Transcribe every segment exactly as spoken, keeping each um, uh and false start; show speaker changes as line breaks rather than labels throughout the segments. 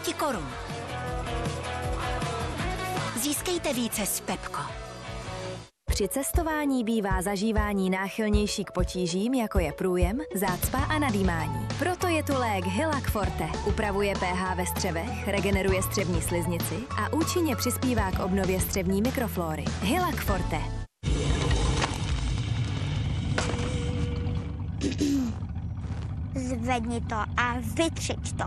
pěti korun. Získejte více s Pepco.
Při cestování bývá zažívání náchylnější k potížím, jako je průjem, zácpa a nadýmání. Proto je tu lék Hylac Forte. Upravuje pH ve střevech, regeneruje střevní sliznici a účinně přispívá k obnově střevní mikroflóry. Hylac Forte.
Zvedni to a vytřič to.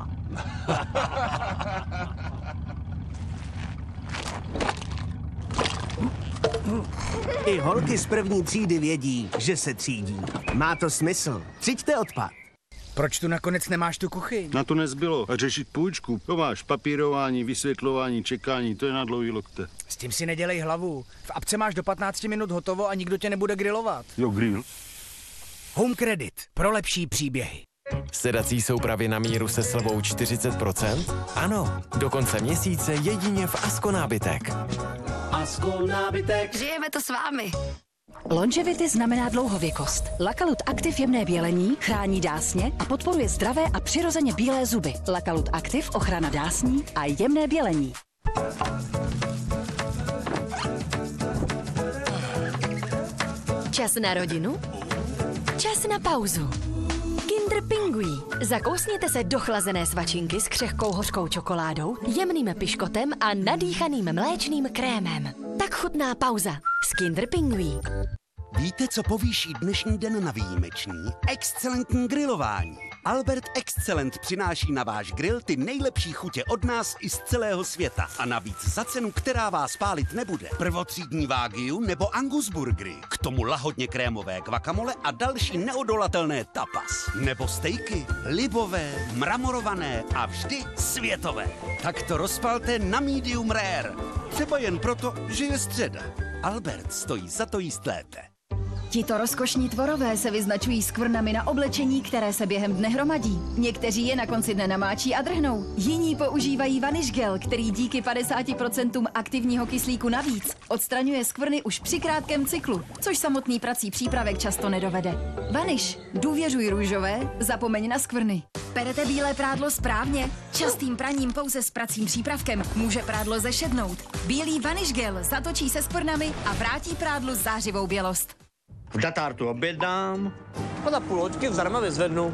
I holky z první třídy vědí, že se třídí. Má to smysl. Třiďte odpad.
Proč tu nakonec nemáš tu kuchyň?
Na to nezbylo. A řešit půjčku. To máš papírování, vysvětlování, čekání, to je na dlouhý lokte.
S tím si nedělej hlavu. V apce máš do patnácti minut hotovo a nikdo tě nebude grilovat.
Jo, grill.
Home Credit. Pro lepší příběhy.
Sedací soupravy na míru se slevou čtyřicet procent? Ano, do konce měsíce jedině v Asko nábytek.
Asko nábytek.
Žijeme to s vámi.
Longevity znamená dlouhověkost. Lakalut Active jemné bělení chrání dásně a podporuje zdravé a přirozeně bílé zuby. Lakalut Active ochrana dásní a jemné bělení.
Čas na rodinu? Čas na pauzu. Kinder Pingui. Zakousněte se do chlazené svačinky s křehkou hořkou čokoládou, jemným piškotem a nadýchaným mléčným krémem. Tak chutná pauza s Kinder Pingui.
Víte, co povýší dnešní den na výjimečný? Excelentní grilování. Albert Excellent přináší na váš grill ty nejlepší chutě od nás i z celého světa. A navíc za cenu, která vás pálit nebude. Prvotřídní Wagyu nebo Angus burgery. K tomu lahodně krémové guacamole a další neodolatelné tapas. Nebo stejky, libové, mramorované a vždy světové. Tak to rozpalte na medium rare. Třeba jen proto, že je středa. Albert stojí za to jíst lépe.
Tito rozkošní tvorové se vyznačují skvrnami na oblečení, které se během dne hromadí. Někteří je na konci dne namáčí a drhnou. Jiní používají vanish gel, který díky padesáti procentům aktivního kyslíku navíc odstraňuje skvrny už při krátkém cyklu, což samotný prací přípravek často nedovede. Vanish, důvěřuj růžové, zapomeň na skvrny. Perete bílé prádlo správně? Častým praním pouze s pracím přípravkem může prádlo zešednout. Bílý vanish gel zatočí se skvrnami a vrátí prádlu zářivou bělost.
V Datartu obědám a za půl hoďky zdarma vyzvednu.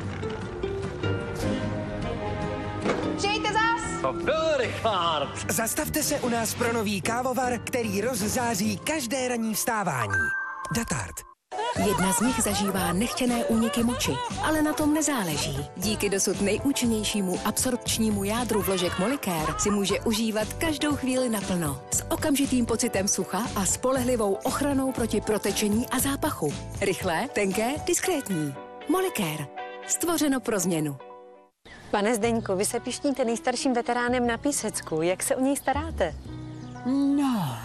Přijďte zas!
To byl Richard.
Zastavte se u nás pro nový kávovar, který rozzáří každé ranní vstávání. Datart.
Jedna z nich zažívá nechtěné úniky moči, ale na tom nezáleží. Díky dosud nejúčinnějšímu absorpčnímu jádru vložek Molicare si může užívat každou chvíli naplno. S okamžitým pocitem sucha a spolehlivou ochranou proti protečení a zápachu. Rychlé, tenké, diskrétní. Molicare. Stvořeno pro změnu.
Pane Zdeňku, vy se pišníte nejstarším veteránem na Písecku. Jak se o něj staráte?
No...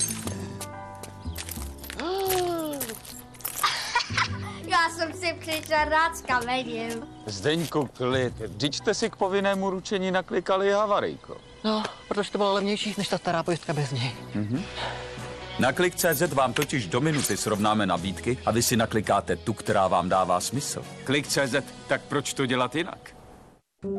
Já jsem si přišla rád s kamením.
Zdeňku, klid. Vždyť jste si k povinnému ručení naklikali havarijko.
No, protože to bylo levnější než ta stará pojistka bez něj.
Mhm. Na klik tečka cé zet vám totiž do minuty srovnáme nabídky a vy si naklikáte tu, která vám dává smysl. Klik tečka cé zet, tak proč to dělat jinak?